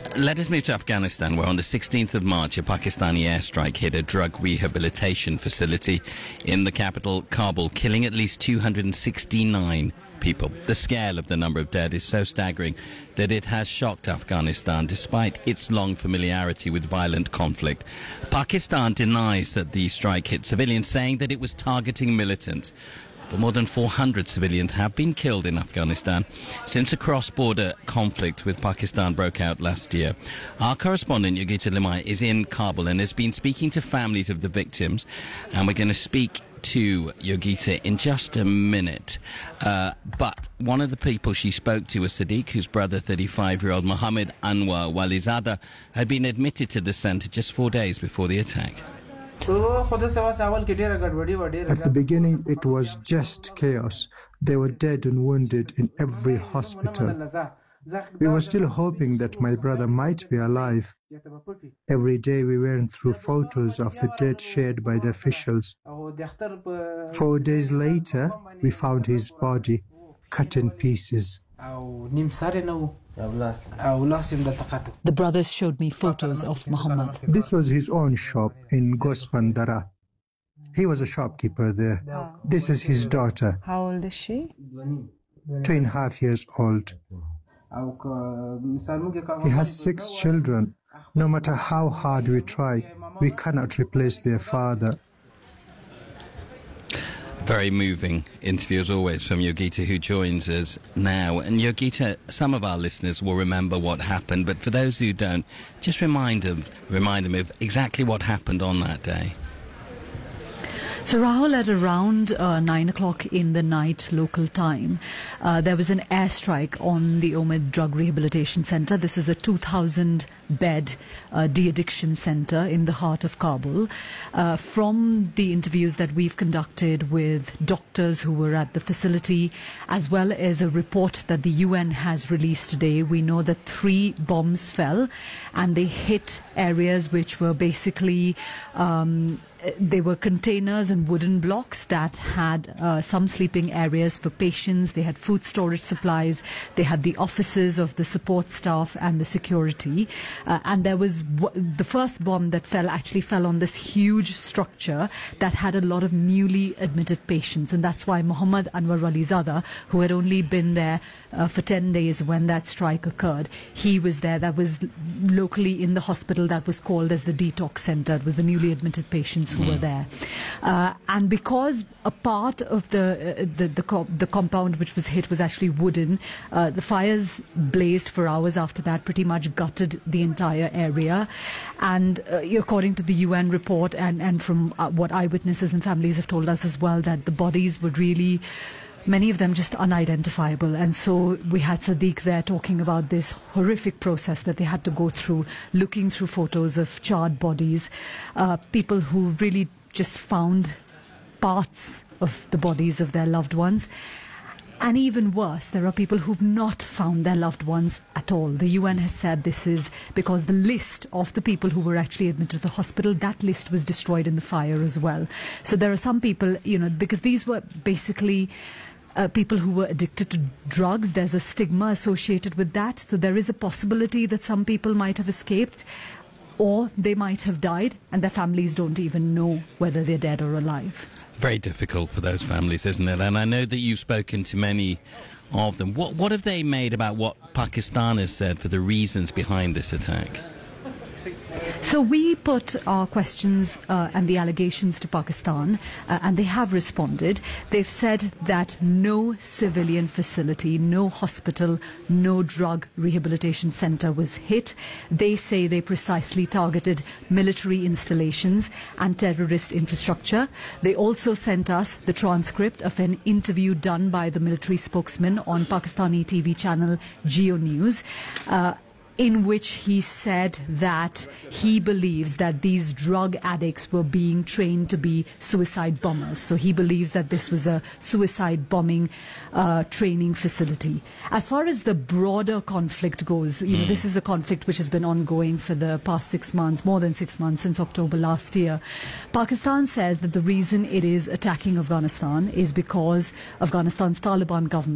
Let us move to Afghanistan, where on the 16th of March, a Pakistani airstrike hit a drug rehabilitation facility in the capital, Kabul, killing at least 269 people. The scale of the number of dead is so staggering that it has shocked Afghanistan, despite its long familiarity with violent conflict. Pakistan denies that the strike hit civilians, saying that it was targeting militants. But more than 400 civilians have been killed in Afghanistan since a cross-border conflict with Pakistan broke out last year. Our correspondent, Yogita Limai, is in Kabul and has been speaking to families of the victims. And we're going to speak to Yogita in just a minute. But one of the people she spoke to was Sadiq, whose brother, 35-year-old Mohammed Anwar Walizada, had been admitted to the centre just 4 days before the attack. At the beginning, it was just chaos. They were dead and wounded in every hospital. We were still hoping that my brother might be alive. Every day we went through photos of the dead shared by the officials. 4 days later, we found his body cut in pieces. The brothers showed me photos of Muhammad. This was his own shop in Gospandara. He was a shopkeeper there. This is his daughter. How old is she? 2.5 years old. He has 6 children. No matter how hard we try, we cannot replace their father. Very moving interview, as always, from Yogita, who joins us now. And Yogita, some of our listeners will remember what happened, but for those who don't, just remind them of exactly what happened on that day. So Rahul, at around 9 o'clock in the night local time, there was an airstrike on the Omid Drug Rehabilitation Centre. This is a 2,000-bed de-addiction centre in the heart of Kabul. From the interviews that we've conducted with doctors who were at the facility, as well as a report that the UN has released today, we know that 3 bombs fell and they hit areas which were basically they were containers and wooden blocks that had some sleeping areas for patients. They had food storage supplies. They had the offices of the support staff and the security. And there was the first bomb that actually fell on this huge structure that had a lot of newly admitted patients. And that's why Mohammed Anwar Walizada, who had only been there for 10 days when that strike occurred, he was there. That was locally in the hospital that was called as the detox center. It was the newly admitted patients who were there. And because a part of the compound which was hit was actually wooden, the fires blazed for hours after that, pretty much gutted the entire area. And according to the UN report and from what eyewitnesses and families have told us as well, that the bodies were really, many of them just unidentifiable. And so we had Sadiq there talking about this horrific process that they had to go through, looking through photos of charred bodies, people who really just found parts of the bodies of their loved ones. And even worse, there are people who've not found their loved ones at all. The UN has said this is because the list of the people who were actually admitted to the hospital, that list was destroyed in the fire as well. So there are some people, because these were basically people who were addicted to drugs. There's a stigma associated with that. So there is a possibility that some people might have escaped, or they might have died, and their families don't even know whether they're dead or alive. Very difficult for those families, isn't it? And I know that you've spoken to many of them. What have they made about what Pakistan has said for the reasons behind this attack? So we put our questions and the allegations to Pakistan, and they have responded. They've said that no civilian facility, no hospital, no drug rehabilitation center was hit. They say they precisely targeted military installations and terrorist infrastructure. They also sent us the transcript of an interview done by the military spokesman on Pakistani TV channel Geo News, in which he said that he believes that these drug addicts were being trained to be suicide bombers. So he believes that this was a suicide bombing training facility. As far as the broader conflict goes, this is a conflict which has been ongoing for the past 6 months, more than 6 months, since October last year. Pakistan says that the reason it is attacking Afghanistan is because Afghanistan's Taliban government